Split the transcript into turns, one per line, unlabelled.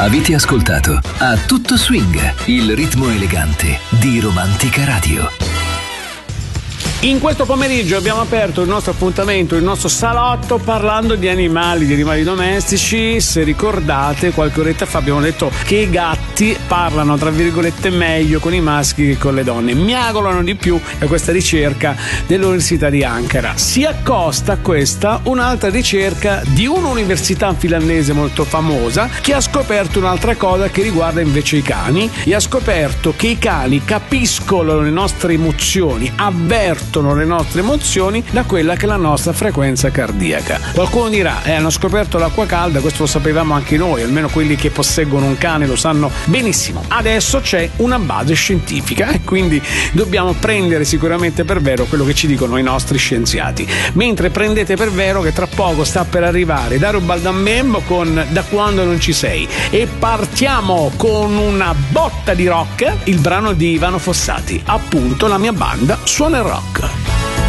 Avete ascoltato A Tutto Swing, il ritmo elegante di Romantica Radio.
In questo pomeriggio abbiamo aperto il nostro appuntamento, il nostro salotto, parlando di animali domestici. Se ricordate, qualche oretta fa abbiamo detto che i gatti parlano, tra virgolette, meglio con i maschi che con le donne. Miagolano di più, a questa ricerca dell'Università di Ankara. Si accosta a questa un'altra ricerca di un'università finlandese molto famosa, che ha scoperto un'altra cosa che riguarda invece i cani, e ha scoperto che i cani capiscono le nostre emozioni, avvertono le nostre emozioni da quella che è la nostra frequenza cardiaca. Qualcuno dirà, hanno scoperto l'acqua calda, questo lo sapevamo anche noi, almeno quelli che posseggono un cane lo sanno benissimo. Adesso c'è una base scientifica e quindi dobbiamo prendere sicuramente per vero quello che ci dicono i nostri scienziati, mentre prendete per vero che tra poco sta per arrivare Dario Baldambembo con Da quando non ci sei, e partiamo con una botta di rock, il brano di Ivano Fossati, appunto La mia banda suona il rock.